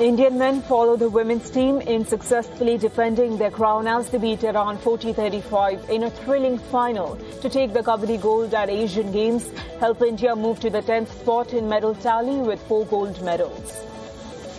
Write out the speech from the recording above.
Indian men follow the women's team in successfully defending their crown as they beat Iran 40-35 in a thrilling final to take the Kabaddi gold at Asian Games, help India move to the 10th spot in medal tally with 4 gold medals.